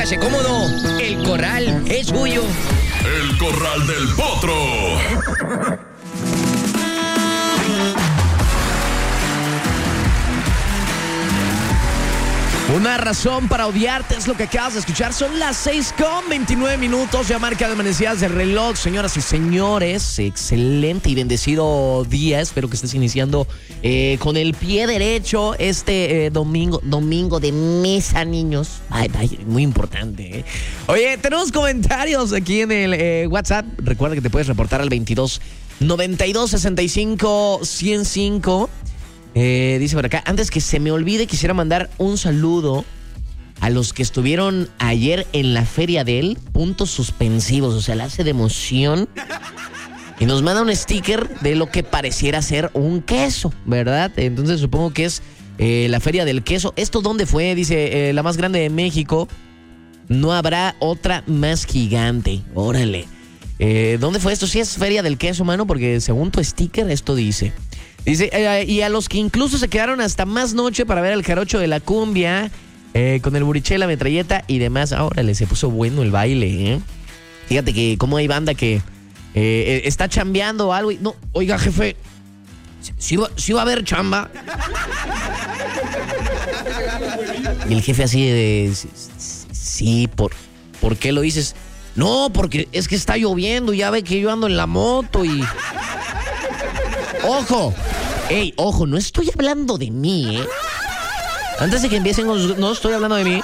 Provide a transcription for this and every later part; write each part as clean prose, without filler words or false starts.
Póngase cómodo, el corral es suyo. El corral del potro. Una razón para odiarte es lo que acabas de escuchar. Son las 6:29. Ya marca de amanecidas del reloj. Señoras y señores, excelente y bendecido día. Espero que estés iniciando con el pie derecho este domingo de misa, niños. Ay, muy importante. Oye, tenemos comentarios aquí en el WhatsApp. Recuerda que te puedes reportar al 22 92 65 105. Dice por acá, antes que se me olvide, quisiera mandar un saludo a los que estuvieron ayer en la feria de él, puntos suspensivos, o sea, la hace de emoción. Y nos manda un sticker de lo que pareciera ser un queso, ¿verdad? Entonces supongo que es la feria del queso. ¿Esto dónde fue? Dice, la más grande de México. No habrá otra más gigante. Órale. ¿Dónde fue esto? Sí es feria del queso, mano, porque según tu sticker esto dice... Dice, y a los que incluso se quedaron hasta más noche para ver el jarocho de la cumbia, con el buriché, la metralleta y demás. Órale, se puso bueno el baile, ¿eh? Fíjate que como hay banda que está chambeando o algo y... No, oiga, jefe, ¿sí va a haber chamba? Y el jefe así de... Sí, ¿por qué lo dices? No, porque es que está lloviendo, ya ve que yo ando en la moto y... ¡Ojo! ¡Ey, ojo! No estoy hablando de mí, ¿eh? Antes de que empiecen, no estoy hablando de mí.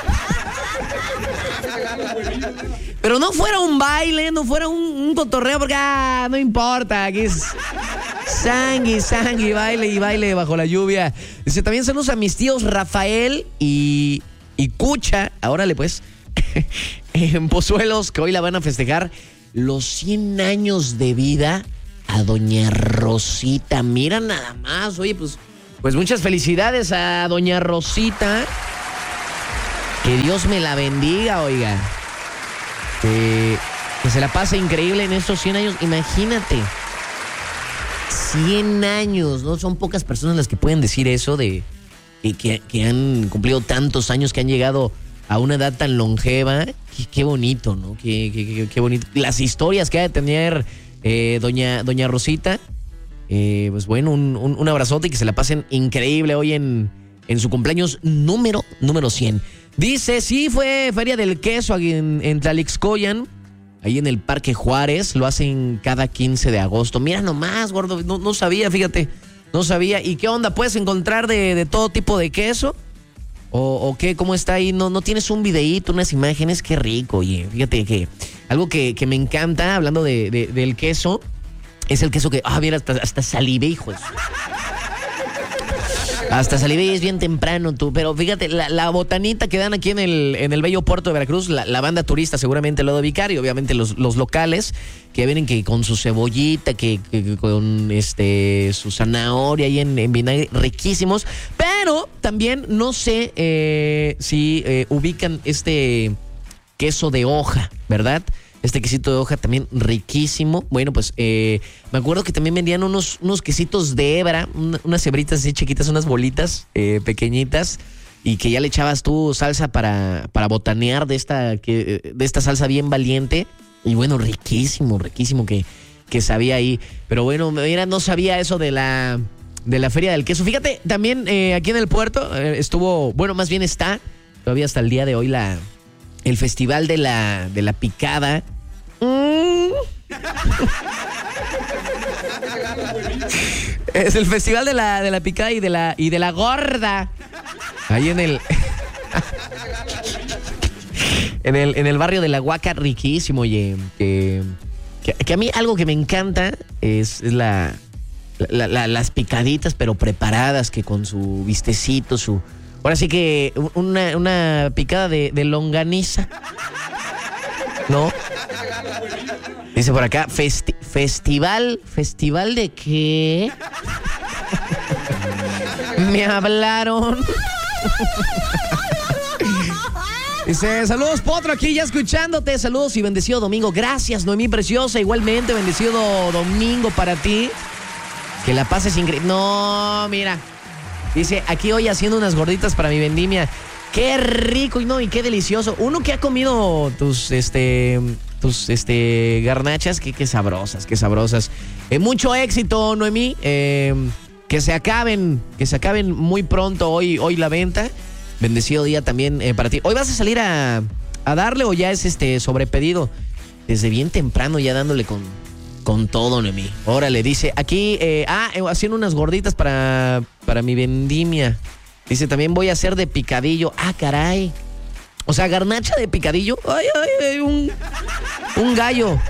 Pero no fuera un baile, no fuera un cotorreo, porque no importa, aquí es sangui, baile bajo la lluvia. Dice, también saludos a mis tíos Rafael y Cucha, órale pues, en Pozuelos, que hoy la van a festejar los 100 años de vida a doña Rosita. Mira nada más, oye, pues muchas felicidades a doña Rosita. Que Dios me la bendiga, oiga. Que se la pase increíble en estos 100 años. Imagínate, 100 años, ¿no? Son pocas personas las que pueden decir eso de que han cumplido tantos años, que han llegado a una edad tan longeva. Qué bonito, ¿no? Qué bonito. Las historias que ha de tener doña Rosita. Pues bueno, un abrazote y que se la pasen increíble hoy en su cumpleaños número 100. Dice, sí, fue Feria del Queso aquí en Tlalixcoyan, ahí en el Parque Juárez. Lo hacen cada 15 de agosto. Mira nomás, gordo, no sabía, fíjate. No sabía. ¿Y qué onda? ¿Puedes encontrar de todo tipo de queso? ¿O qué? ¿Cómo está ahí? ¿No tienes un videíto, unas imágenes? Qué rico, oye. Fíjate que algo que me encanta, hablando del queso, es el queso que... mira, hasta salivé, hijo. Hasta salivé, es bien temprano tú. Pero fíjate, la botanita que dan aquí en el bello puerto de Veracruz, la banda turista seguramente lo ha de ubicar, y obviamente los locales que vienen que con su cebollita, que con su zanahoria ahí en vinagre, riquísimos. Pero también no sé si ubican este queso de hoja, ¿verdad? Este quesito de hoja también riquísimo. Bueno, pues me acuerdo que también vendían unos quesitos de hebra, unas hebritas así chiquitas, unas bolitas pequeñitas, y que ya le echabas tú salsa para botanear de esta salsa bien valiente. Y bueno, riquísimo que sabía ahí. Pero bueno, mira, no sabía eso de la Feria del Queso. Fíjate, también aquí en el puerto estuvo, bueno, más bien está todavía hasta el día de hoy el festival de la picada. Es el festival de la picada y de la gorda. Ahí en el barrio de La Huaca, riquísimo, oye. Que a mí algo que me encanta es las picaditas, pero preparadas, que con su vistecito, ahora sí que una picada de longaniza, ¿no? Dice por acá, ¿festival de qué? Me hablaron. Dice, saludos, Potro, aquí ya escuchándote. Saludos y bendecido domingo. Gracias, Noemí preciosa. Igualmente, bendecido domingo para ti. Que la pases increíble. No, mira. Dice, aquí hoy haciendo unas gorditas para mi vendimia. Qué rico y qué delicioso. Uno que ha comido tus garnachas, qué sabrosas, qué sabrosas. Mucho éxito, Noemí. Que se acaben muy pronto hoy la venta. Bendecido día también para ti. ¿Hoy vas a salir a darle o ya es sobrepedido? Desde bien temprano ya dándole con todo, Noemí. Órale, dice aquí, haciendo unas gorditas para mi vendimia. Dice, también voy a hacer de picadillo. Ah, caray. O sea, garnacha de picadillo. Ay, un gallo.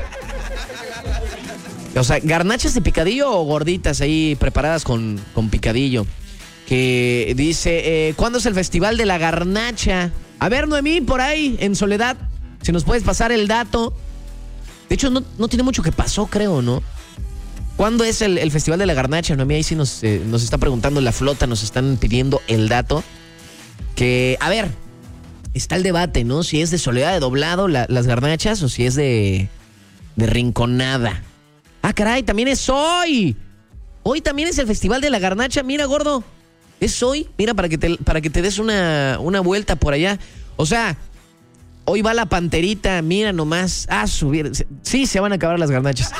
O sea, garnachas de picadillo o gorditas ahí preparadas con picadillo. Que dice, ¿cuándo es el Festival de la Garnacha? A ver, Noemí, por ahí, en Soledad, si nos puedes pasar el dato. De hecho, no tiene mucho que pasó, creo, ¿no? ¿Cuándo es el Festival de la Garnacha, Noemí? Ahí sí nos está preguntando la flota, nos están pidiendo el dato. Que, a ver, está el debate, ¿no? Si es de Soledad de Doblado las garnachas o si es de Rinconada. Ah, caray, también es hoy. Hoy también es el Festival de la Garnacha. Mira, gordo, es hoy. Mira, para que te des una vuelta por allá. O sea, hoy va la Panterita, mira nomás. Subir. Sí, se van a acabar las garnachas.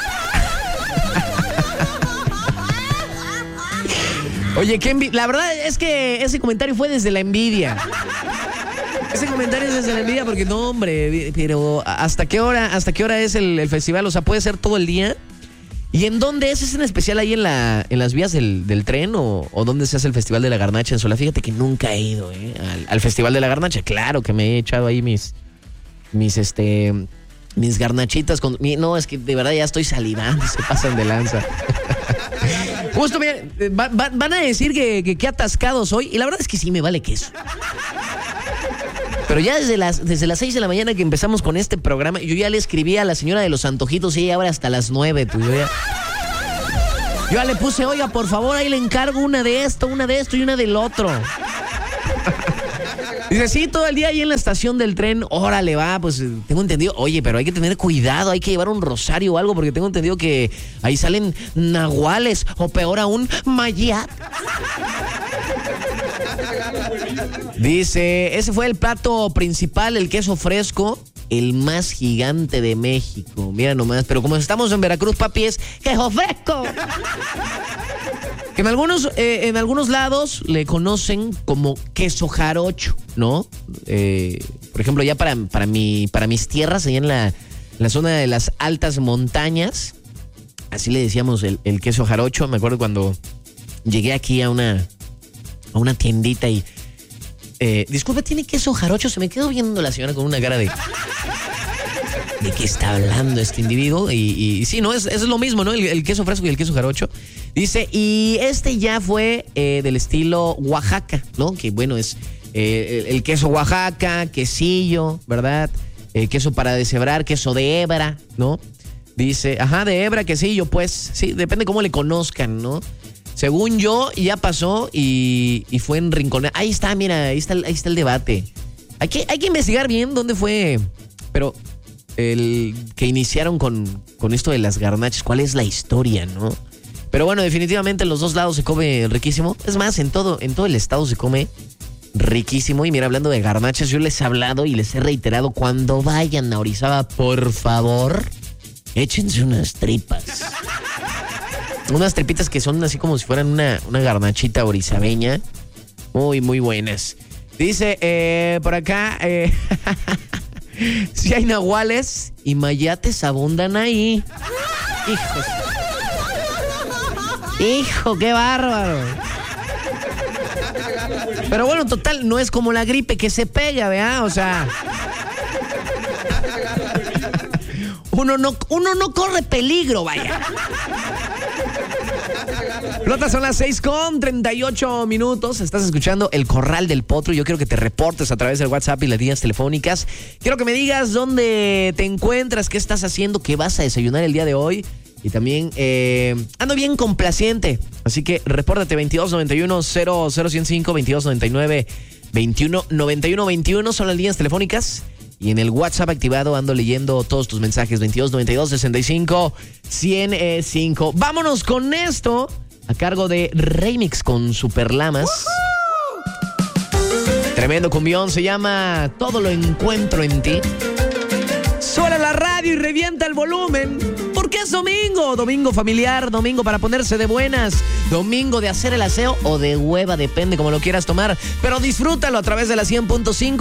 Oye, la verdad es que ese comentario fue desde la envidia. Ese comentario es desde la envidia porque no, hombre, pero ¿hasta qué hora es el festival? O sea, ¿puede ser todo el día? ¿Y en dónde es? ¿Es en especial ahí en las vías del tren o dónde se hace el Festival de la Garnacha en Sola? Fíjate que nunca he ido al Festival de la Garnacha. Claro que me he echado ahí mis garnachitas no, es que de verdad ya estoy salivando, se pasan de lanza. Justo, mira, van a decir que qué atascado soy, y la verdad es que sí me vale queso. Pero ya desde las 6 de la mañana que empezamos con este programa, yo ya le escribí a la señora de los antojitos y ella abre hasta las 9. Yo ya le puse, oiga, por favor, ahí le encargo una de esto y una del otro. Dice, sí, todo el día ahí en la estación del tren, órale, va, pues tengo entendido, oye, pero hay que tener cuidado, hay que llevar un rosario o algo, porque tengo entendido que ahí salen nahuales, o peor aún, mayat. Dice, ese fue el plato principal, el queso fresco, el más gigante de México. Mira nomás, pero como estamos en Veracruz, papi, es queso fresco. Que en algunos lados le conocen como queso jarocho, ¿no? Por ejemplo, ya para mis tierras, allá en la zona de las altas montañas, así le decíamos el queso jarocho. Me acuerdo cuando llegué aquí a una tiendita y... disculpe, ¿tiene queso jarocho? Se me quedó viendo la señora con una cara de qué está hablando este individuo. Y sí, ¿no? Es lo mismo, ¿no? El queso fresco y el queso jarocho. Dice, y ya fue del estilo Oaxaca, ¿no? Que bueno, es el queso Oaxaca, quesillo, ¿verdad? Queso para deshebrar, queso de hebra, ¿no? Dice, de hebra, quesillo, pues, sí, depende cómo le conozcan, ¿no? Según yo, ya pasó y fue en Rinconada. Ahí está, mira, ahí está el debate. Hay que investigar bien dónde fue, pero el que iniciaron con esto de las garnachas, cuál es la historia, ¿no? Pero bueno, definitivamente en los dos lados se come riquísimo. Es más, en todo el estado se come riquísimo. Y mira, hablando de garnachas, yo les he hablado y les he reiterado, cuando vayan a Orizaba, por favor, échense unas tripas. Unas tripitas que son así como si fueran una garnachita orizabeña. Muy, muy buenas. Dice, por acá, si hay nahuales y mayates abundan ahí. Hijos. Hijo, qué bárbaro. Pero bueno, total, no es como la gripe que se pega, ¿verdad? O sea, uno no corre peligro, vaya. Flota, son las 6:38. Estás escuchando El Corral del Potro. Yo quiero que te reportes a través del WhatsApp y las líneas telefónicas. Quiero que me digas dónde te encuentras, qué estás haciendo, qué vas a desayunar el día de hoy. Y también ando bien complaciente. Así que repórtate 2291-00105, 2299-219121 son las líneas telefónicas. Y en el WhatsApp activado ando leyendo todos tus mensajes. 2292-65-105. Vámonos con esto a cargo de Remix con Super Lamas. Tremendo cumbión, se llama Todo lo encuentro en ti. Suena la radio y revienta el volumen, porque es domingo, domingo familiar, domingo para ponerse de buenas, domingo de hacer el aseo o de hueva, depende como lo quieras tomar, pero disfrútalo a través de la 100.5.